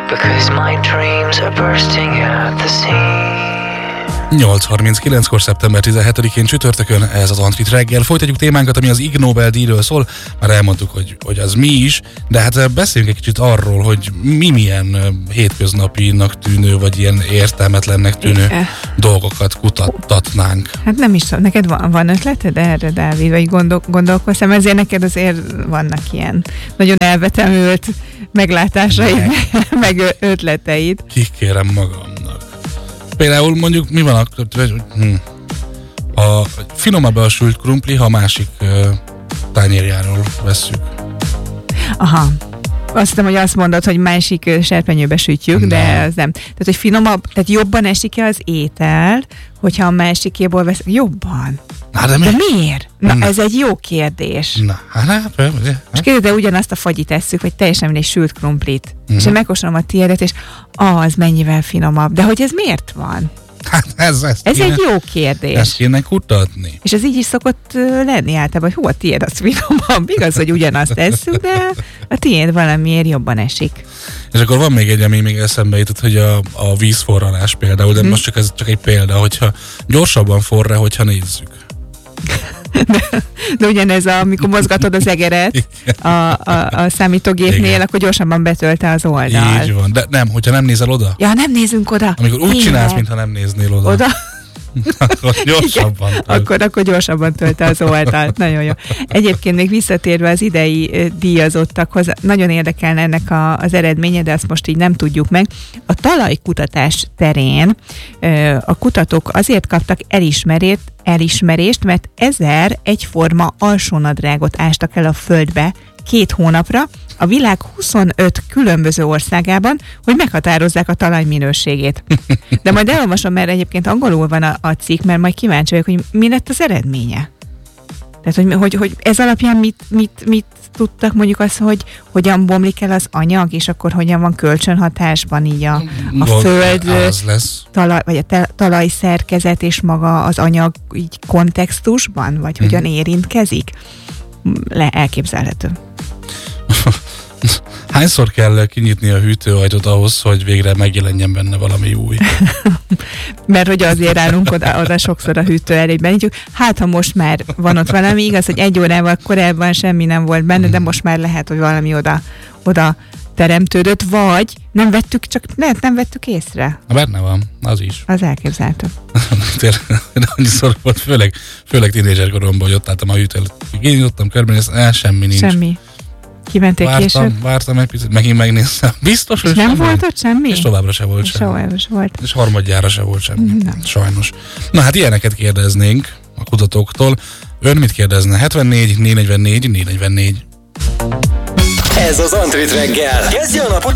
because my dreams are bursting at the seams. 8:39-kor szeptember 17-én csütörtökön ez az Antrit reggel. Folytatjuk témánkat, ami az Ig Nobel-díjról szól. Már elmondtuk, hogy az mi is, de hát beszéljünk egy kicsit arról, hogy mi milyen hétköznapinak tűnő, vagy ilyen értelmetlennek tűnő dolgokat kutatnánk. Hát nem is szó. Neked van ötleted erre, Dávid? Vagy gondolkoztam, ezért neked azért vannak ilyen nagyon elvetemült meglátásaid, meg ötleteid. Kikérem magamnak. Például mondjuk mi van a finomabb a sült krumpli, ha a másik tányérjáról vesszük. Aha. Azt hiszem, hogy azt mondod, hogy másik serpenyőbe sütjük, de az nem. Tehát, hogy finomabb, tehát jobban esik-e az étel, hogyha a másikéból veszek? Jobban. De miért? Ez egy jó kérdés. És kérdez, de ugyanazt a fagyit tesszük, vagy teljesen mindegy sült krumplit. És én megkóstolom a tiédet, és az mennyivel finomabb. De hogy ez miért van? Hát ez egy jó kérdés. Ezt kéne kutatni. És ez így is szokott lenni általában, hogy a tiéd az finomabb. Igaz, hogy ugyanazt tesszük, de a tiéd valamiért jobban esik. És akkor van még egy, ami még eszembe jutott, hogy a vízforralás például, de most csak egy példa, hogyha gyorsabban forra, hogyha nézzük. De ugyanez, amikor mozgatod az egeret a számítógépnél, akkor gyorsabban betölte az oldal. Így van, de nem, hogyha nem nézel oda. Ja, nem nézünk oda. Amikor úgy csinálsz, mintha nem néznél oda. Akkor gyorsabban akkor gyorsabban tölte az oldalt. Nagyon jó. Egyébként még visszatérve az idei díjazottakhoz, nagyon érdekelne ennek az eredménye, de azt most így nem tudjuk meg. A talajkutatás terén a kutatók azért kaptak elismerést, mert 1000 egyforma alsónadrágot ástak el a földbe 2 hónapra a világ 25 különböző országában, hogy meghatározzák a talaj minőségét. De majd elolvasom, mert egyébként angolul van a cikk, mert majd kíváncsi vagyok, hogy mi lett az eredménye. Tehát, hogy ez alapján mit tudtak, mondjuk az, hogy hogyan bomlik el az anyag, és akkor hogyan van kölcsönhatásban így a föld talaj, vagy a talajszerkezet és maga az anyag így kontextusban, vagy hogyan érintkezik? Elképzelhető. Hányszor kell kinyitni a hűtőajtót ahhoz, hogy végre megjelenjen benne valami új? Mert hogy azért állunk oda sokszor a hűtő elében. Hát, ha most már van ott valami, igaz, hogy 1 órával korábban semmi nem volt benne, de most már lehet, hogy valami oda teremtődött, vagy nem vettük észre. Benne van, az is. Az elképzelhető. Annyiszor volt, főleg tínédzserkoromban, hogy ott álltam a hűtő előtt. Kinyitottam körbenézni, semmi nincs. Semmi. Kimenték később? Vártam egy picit, megint megnéztem. Biztos, hogy nem volt ott semmi? És továbbra se volt semmi. És harmadjára se volt semmi. Nem. Sajnos. Na hát ilyeneket kérdeznénk a kutatóktól. Ön mit kérdezne? 74 444 444. Ez az Antrit reggel. Kezdje a napot